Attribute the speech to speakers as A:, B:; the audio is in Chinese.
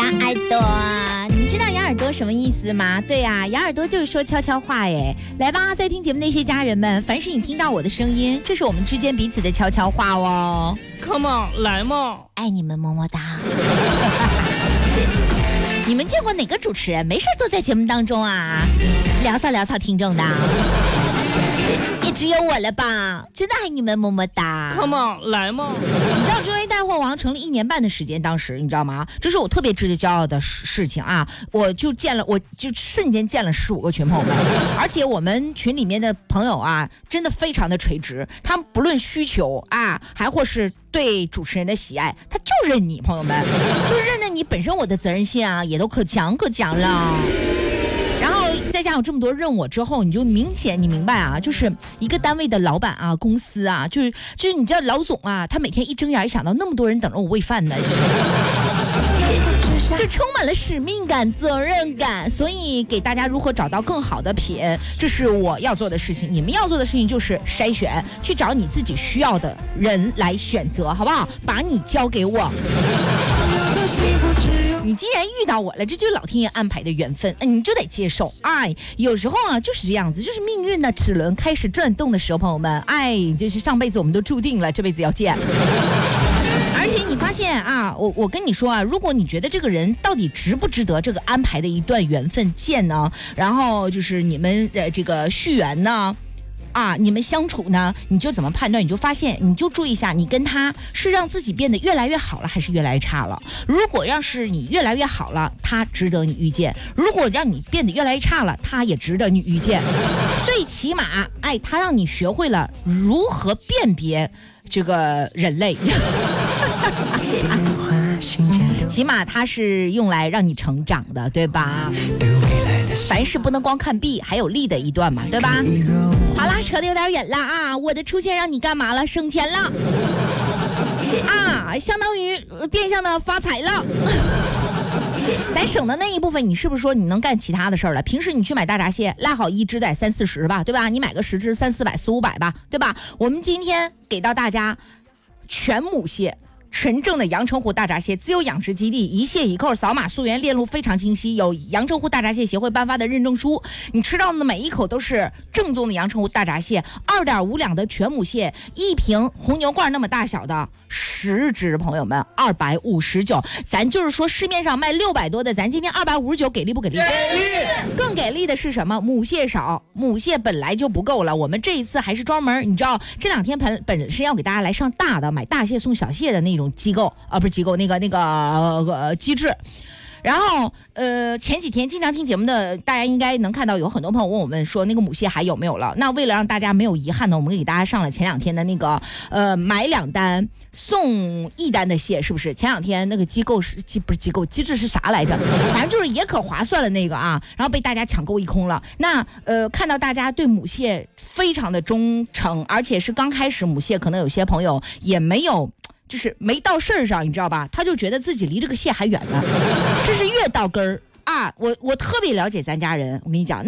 A: 哑耳朵，你知道哑耳朵什么意思吗？对呀，哑耳朵就是说悄悄话耶。来吧，在听节目那些家人们，凡是你听到我的声音，这是我们之间彼此的悄悄话哦。
B: Come on， 来嘛！
A: 爱你们，么么哒。你们见过哪个主持人没事都在节目当中啊聊骚听众的？也只有我了吧，真的爱你们，么么哒。
B: Come on， 来嘛！
A: 你知道中医带货王成立1年半的时间，当时你知道吗？这是我特别值得骄傲的事情啊！我就瞬间建了15个群，朋友们，而且我们群里面的朋友啊，真的非常的垂直，他们不论需求啊，还或是对主持人的喜爱，他就认你，朋友们，就认得你本身，我的责任心啊，也都可讲了。然后再加上这么多任务之后，你明白啊，就是一个单位的老板啊，公司啊，就是你知道老总啊，他每天一睁眼一想到那么多人等着我喂饭呢，就充满了使命感、责任感，所以给大家如何找到更好的品，这是我要做的事情。你们要做的事情就是筛选，去找你自己需要的人来选择，好不好？把你交给我。你既然遇到我了，这就是老天爷安排的缘分，你就得接受。有时候啊就是这样子，就是命运的齿轮开始转动的时候，朋友们，就是上辈子我们都注定了，这辈子要见。而且你发现啊，我跟你说啊，如果你觉得这个人到底值不值得这个安排的一段缘分见呢，然后就是你们这个续缘呢，你们相处呢，你就怎么判断？你就发现，你就注意一下，你跟他是让自己变得越来越好了，还是越来越差了？如果要是你越来越好了，他值得你遇见；如果让你变得越来越差了，他也值得你遇见。最起码，他让你学会了如何辨别这个人类。起码它是用来让你成长的，对吧？凡事不能光看弊，还有利的一段嘛，对吧？好啦，扯得有点远了啊！我的出现让你干嘛了？省钱了相当于变相的发财了。咱省的那一部分，你是不是说你能干其他的事儿了？平时你去买大闸蟹，拉好一只得30-40吧，对吧？你买个10只300-400、400-500吧，对吧？我们今天给到大家全母蟹。纯正的阳澄湖大闸蟹，自有养殖基地，一蟹一扣，扫码溯源链路非常清晰，有阳澄湖大闸蟹协会颁发的认证书，你吃到的每一口都是正宗的阳澄湖大闸蟹，2.5两的全母蟹，一瓶红牛罐那么大小的10只，朋友们259，咱就是说市面上卖600多的，咱今天259，给力不给力？给力！更给力的是什么？母蟹少，母蟹本来就不够了，我们这一次还是专门，你知道这2天本身要给大家来上大的，买大蟹送小蟹的那种机构不是机构，那个机制。然后前几天经常听节目的大家应该能看到，有很多朋友问我们说那个母蟹还有没有了。那为了让大家没有遗憾呢，我们给大家上了前2天的那个买2单送1单的蟹，是不是？前2天那个机构是不是机构机制是啥来着？反正就是也可划算了那个啊，然后被大家抢购一空了。那看到大家对母蟹非常的忠诚，而且是刚开始母蟹可能有些朋友也没有。就是没到事儿上，你知道吧？他就觉得自己离这个蟹还远了，这是越到根儿啊！我特别了解咱家人，我跟你讲，